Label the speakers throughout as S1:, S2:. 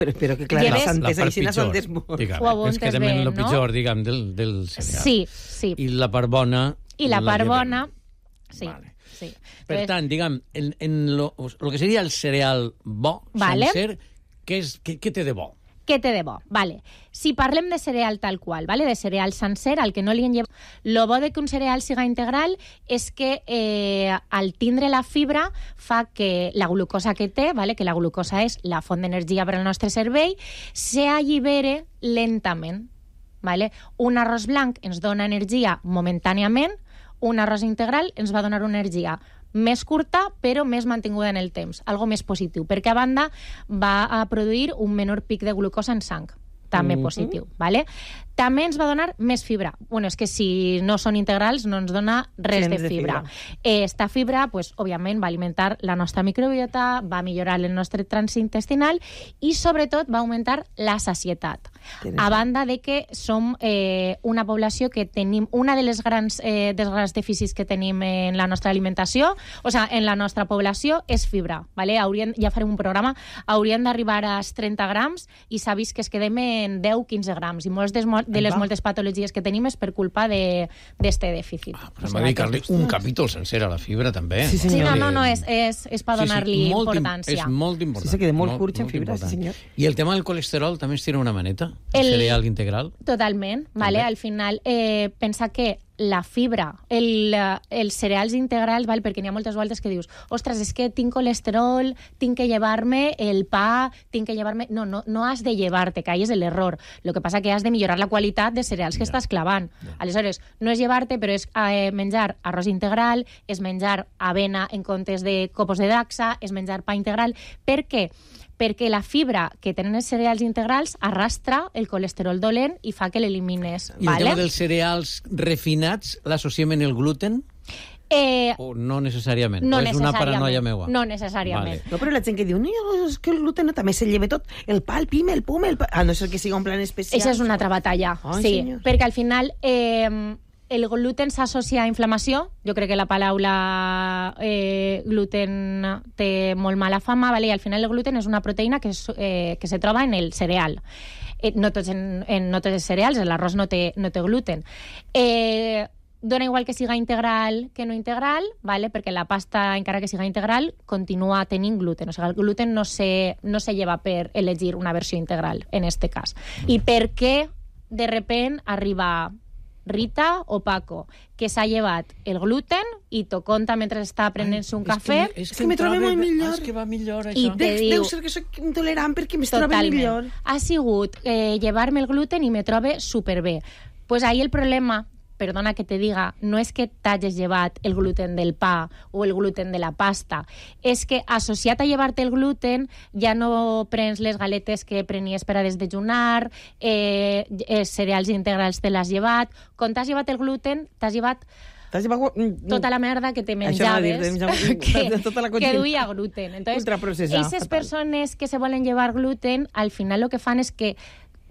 S1: Però que clar, les santes aixines són desmort.
S2: És que també el pitjor, diguem, del cereal.
S3: Sí.
S2: I la part bona...
S3: I la part bona, sí.
S2: Per tant, diguem, en lo que seria el cereal bo, sencer, què té de bo?
S3: Què té de bo? Vale. Si parlem de cereal tal qual, vale? De cereal sencer, al que no li lleva... Lo bo de que un cereal siga integral és que al tindre la fibra fa que la glucosa que té, vale? Que la glucosa és la font d'energia per al nostre cervell, s'allibere lentament. Vale? Un arròs blanc ens dona energia momentàniament, un arròs integral ens va donar una energia més curta, però més mantinguda en el temps, algo més positiu, perquè a banda va a produir un menor pic de glucosa en sang, també positiu, ¿vale? També ens va donar més fibra. Bueno, és que si no són integrals no ens dona res de fibra. Esta fibra, pues, òbviament, va alimentar la nostra microbiota, va millorar el nostre trànsit intestinal i, sobretot, va augmentar la sacietat. A banda de que som una població que tenim... Una de les grans dèficits que tenim en la nostra alimentació, o sea, en la nostra població, és fibra, ¿vale? Ja farem un programa, hauríem d'arribar als 30 grams i s'ha vist que es quedem en 10-15 grams. I molts de les moltes patologies que tenim és per culpa d'este dèficit.
S2: Però m'ha dedicat un capítol sencer a la fibra, també.
S3: Sí, no, és per donar-li importància.
S2: És molt important.
S1: Sí, queda molt curt en fibra, sí, senyor.
S2: I el tema del colesterol també es tira una maneta? El cereal integral?
S3: Totalment, vale? Al final, pensa que la fibra, els cereals integrals, val? Perquè n'hi ha moltes voltes que dius, ostres, és que tinc colesterol, tinc que llevar-me el pa, tinc que llevar-me... No has de llevar-te, que ahí és l'error. Lo que passa que has de millorar la qualitat de cereals que estàs clavant. Aleshores, no és llevar-te, però és menjar arròs integral, és menjar avena en comptes de copos de dacsa, és menjar pa integral. Per què? Perquè la fibra que tenen els cereals integrals arrastra el colesterol dolent i fa que l'elimines.
S2: I el tema dels cereals refinats l'associem en el gluten? O no necessàriament?
S3: No
S2: o és una paranoia meua?
S3: No necessàriament.
S1: No, però la gent que diu, no, és que el gluten també se lleva tot, el pa, el pime, el pum, Ah, no és que siga un plan especial.
S3: Això és una altra batalla, sí. Perquè al final... el gluten s'associa a inflamació. Jo crec que la paraula gluten té molt mala fama, vale? I al final el gluten és una proteïna que se troba en el cereal. No tots els cereals, l'arròs no té gluten. Dona igual que siga integral que no integral, vale? Perquè la pasta, encara que siga integral, continua tenint gluten. O sigui, el gluten no se lleva per elegir una versió integral, en este cas. I per què, de repent, arriba Rita o Paco, que s'ha llevat el gluten i t'ho conta mentre està prenent-se un cafè.
S1: És que me trobo molt millor.
S2: És que va millor,
S3: això.
S1: Deu ser que soc intolerant perquè me trobo millor.
S3: Ha sigut llevar-me el gluten i me trobe superbé. Pues ahí el problema, perdona que te diga, no és que t'hagis llevat el gluten del pa o el gluten de la pasta, és que associat a llevar-te el gluten ja no prens les galetes que prenies per a desdejunar, cereals integrals te l'has llevat. Quan t'has llevat el gluten, t'has llevat tota la merda que te menjaves que duia gluten. Entonces, aquestes persones que se volen llevar gluten, al final lo que fan és que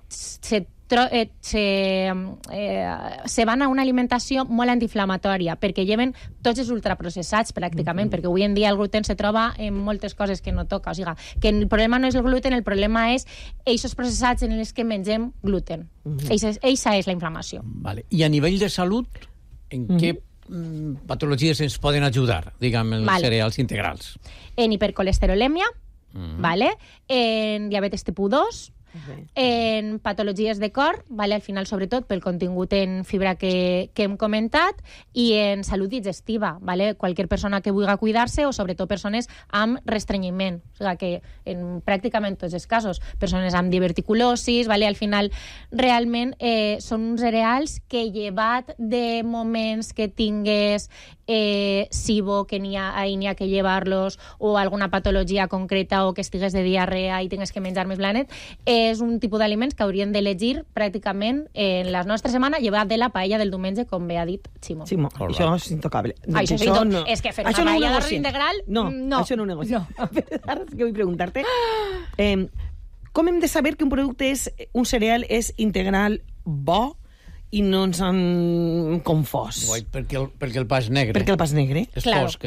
S3: se van a una alimentació molt antiinflamatòria, perquè lleven tots els ultraprocessats, pràcticament, perquè avui en dia el gluten se troba en moltes coses que no toca. O sigui, que el problema no és el gluten, el problema és eixos processats en els que mengem gluten. Eixa és la inflamació.
S2: Vale. I a nivell de salut, en què patologies ens poden ajudar, diguem, els cereals integrals?
S3: En hipercolesterolèmia, en diabetes tipus 2, en patologies de cor, vale? Al final, sobretot, pel contingut en fibra que hem comentat, i en salut digestiva, vale? Qualsevol persona que vulgui cuidar-se, o sobretot persones amb restrenyiment, o sigui que en pràcticament tots els casos, persones amb diverticulosis, vale? Al final, realment, són uns cereals que, llevat de moments que tingues SIBO, que n'hi ha que llevar-los, o alguna patologia concreta, o que estigues de diarrea i tingues que menjar més blanet, és un tipus d'aliments que haurien d'elegir pràcticament en la nostra setmana, llevat de la paella del diumenge, com bé ha dit Ximo.
S1: Això és intocable.
S3: Això no. És que fer una paella d'arròs integral...
S1: No, això no ho negocio. Ara sí que vull preguntar-te, com hem de saber que un cereal és integral bo i no ens han confós?
S2: Perquè el pa és negre.
S1: Perquè el pa és negre.
S2: És fosc.